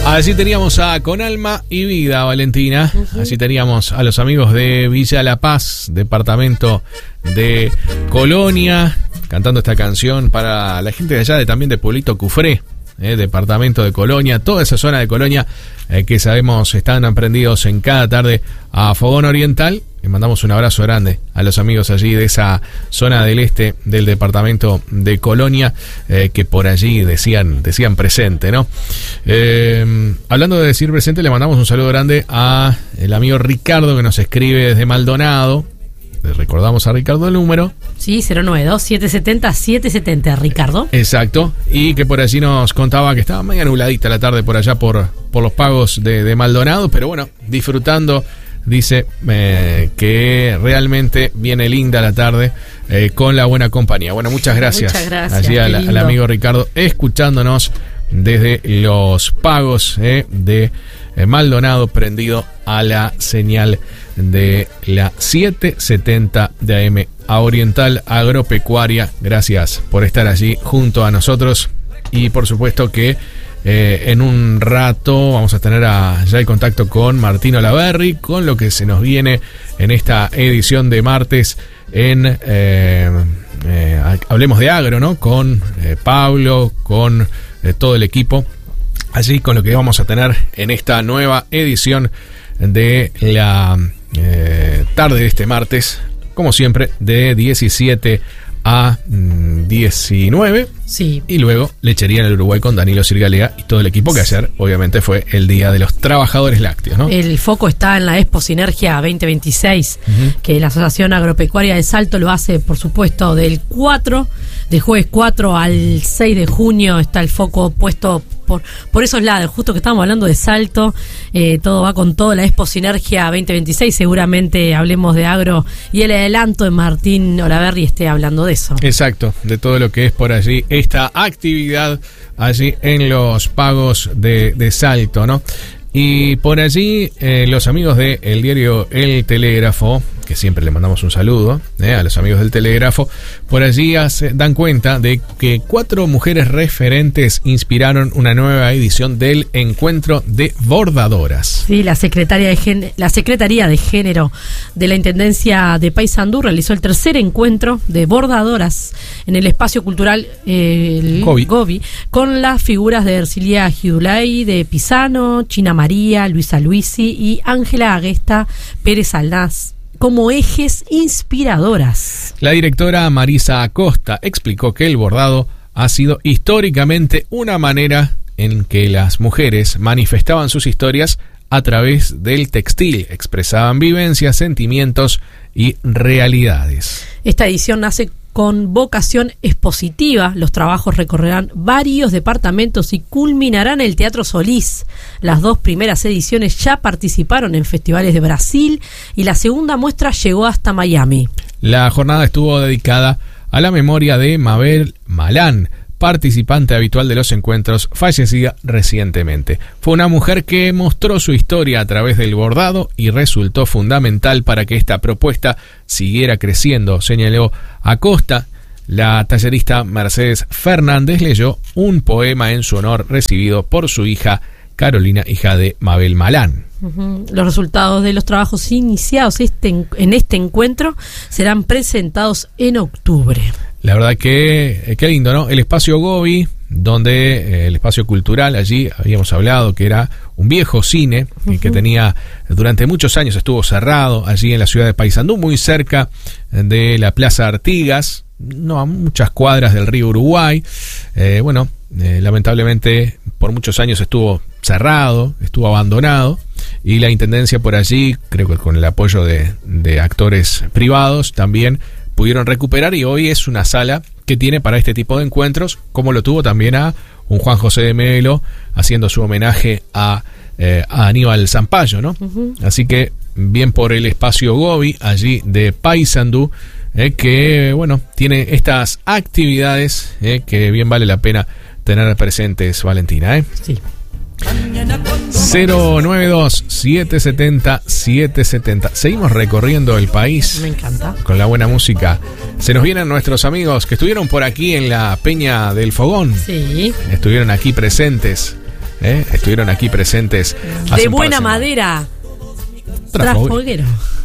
Así teníamos a Con Alma y Vida, Valentina. Así teníamos a los amigos de Villa La Paz, departamento de Colonia, cantando esta canción para la gente de allá, también de Pueblito Cufré, departamento de Colonia, toda esa zona de Colonia que sabemos están aprendidos en cada tarde a Fogón Oriental. Les mandamos un abrazo grande a los amigos allí de esa zona del este del departamento de Colonia, que por allí decían presente, ¿no? Hablando de decir presente, le mandamos un saludo grande a el amigo Ricardo, que nos escribe desde Maldonado. Le recordamos a Ricardo el número. Sí, 092-770-770, Ricardo. Exacto, y que por allí nos contaba que estaba media nubladita la tarde por allá por los pagos de Maldonado, pero bueno, disfrutando. Dice que realmente viene linda la tarde con la buena compañía. Bueno, muchas gracias. Muchas gracias. Allí al amigo Ricardo, escuchándonos desde los pagos de Maldonado, prendido a la señal de la 770 de AM a Oriental Agropecuaria. Gracias por estar allí junto a nosotros. Y por supuesto que en un rato vamos a tener ya el contacto con Martín Olaverri, con lo que se nos viene en esta edición de martes en Hablemos de Agro, ¿no? Con Pablo, con todo el equipo, allí con lo que vamos a tener en esta nueva edición de la tarde de este martes, como siempre, de 17 a 19. Sí. Y luego Lechería en el Uruguay con Danilo Sirgalea y todo el equipo, que ayer obviamente fue el Día de los Trabajadores Lácteos, ¿no? El foco está en la Expo Sinergia 2026, que la Asociación Agropecuaria de Salto lo hace, por supuesto, del jueves 4 al 6 de junio. Está el foco puesto por esos lados, justo que estábamos hablando de Salto. Todo va con todo, la Expo Sinergia 2026. Seguramente hablemos de agro y el adelanto de Martín Olaverri esté hablando de eso. Exacto, de todo lo que es por allí esta actividad allí en los pagos de Salto, ¿no? Y por allí los amigos del diario El Telégrafo, que siempre le mandamos un saludo a los amigos del Telégrafo, por allí dan cuenta de que 4 mujeres referentes inspiraron una nueva edición del Encuentro de Bordadoras. Sí, la Secretaría de Género de la Intendencia de Paysandú realizó el tercer encuentro de bordadoras en el espacio cultural Gobi, con las figuras de Ercilia Gidulay de Pisano, China María, Luisa Luisi y Ángela Aguesta Pérez Aldaz como ejes inspiradoras. La directora Marisa Acosta explicó que el bordado ha sido históricamente una manera en que las mujeres manifestaban sus historias a través del textil, expresaban vivencias, sentimientos y realidades. Esta edición nace con vocación expositiva. Los trabajos recorrerán varios departamentos y culminarán en el Teatro Solís. Las 2 primeras ediciones ya participaron en festivales de Brasil y la segunda muestra llegó hasta Miami. La jornada estuvo dedicada a la memoria de Mabel Malán, participante habitual de los encuentros, fallecida recientemente. Fue una mujer que mostró su historia a través del bordado y resultó fundamental para que esta propuesta siguiera creciendo, señaló Acosta. La tallerista Mercedes Fernández leyó un poema en su honor recibido por su hija Carolina, hija de Mabel Malán. Los resultados de los trabajos iniciados en este encuentro serán presentados en octubre. La verdad que qué lindo, ¿no? El espacio Gobi, donde el espacio cultural, allí habíamos hablado que era un viejo cine que tenía, durante muchos años estuvo cerrado, allí en la ciudad de Paysandú, muy cerca de la Plaza Artigas, no a muchas cuadras del río Uruguay. Lamentablemente por muchos años estuvo cerrado, estuvo abandonado, y la intendencia por allí, creo que con el apoyo de actores privados, también pudieron recuperar, y hoy es una sala que tiene para este tipo de encuentros, como lo tuvo también a un Juan José de Melo haciendo su homenaje a Aníbal Zampayo, ¿no? Así que bien por el espacio Gobi allí de Paysandú, que bueno, tiene estas actividades que bien vale la pena tener presentes, Valentina, Sí. 092-770-770. Seguimos recorriendo el país. Me encanta. Con la buena música. Se nos vienen nuestros amigos que estuvieron por aquí en la Peña del Fogón. Sí. Estuvieron aquí presentes Estuvieron aquí presentes. De buena madera. Trasfoguero.